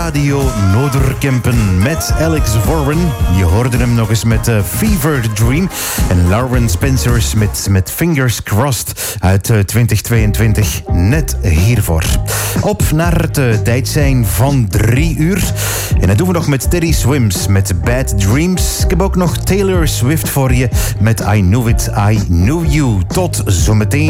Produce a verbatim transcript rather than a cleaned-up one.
Radio Noorderkempen met Alex Warren. Je hoorde hem nog eens met uh, Fever Dream. En Lauren Spencers met, met Fingers Crossed uit uh, twintig tweeëntwintig. Net hiervoor. Op naar het uh, tijd zijn van drie uur. En dat doen we nog met Teddy Swims met Bad Dreams. Ik heb ook nog Taylor Swift voor je met I Knew It, I Knew You. Tot zometeen.